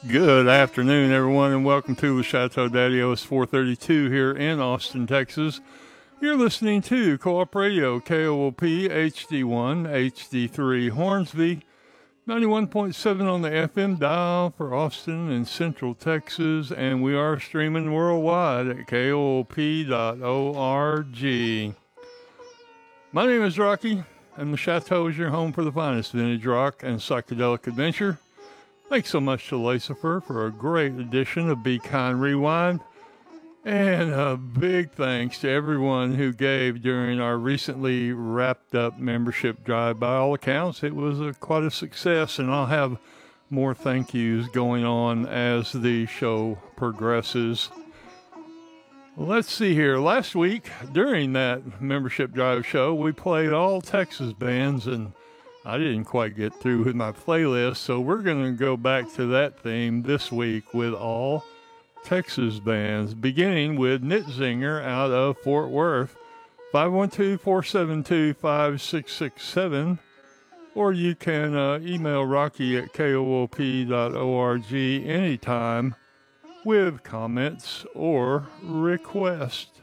Good afternoon, everyone, and welcome to the Chateau Daddy-O's 432 here in Austin, Texas. You're listening to Co-op Radio, KOOP HD1, HD3 Hornsby, 91.7 on the FM dial for Austin and Central Texas, and we are streaming worldwide at koop.org. My name is Rocky, and the Chateau is your home for the finest vintage rock and psychedelic adventure. Thanks so much to Lucifer for a great edition of Be Kind Rewind. And a big thanks to everyone who gave during our recently wrapped up membership drive. By all accounts, it was quite a success, and I'll have more thank yous going on as the show progresses. Let's see here. Last week, during that membership drive show, we played all Texas bands, and I didn't quite get through with my playlist, so we're going to go back to that theme this week with all Texas bands, beginning with Nitzinger out of Fort Worth, 512-472-5667, or you can email Rocky at koop.org anytime with comments or requests.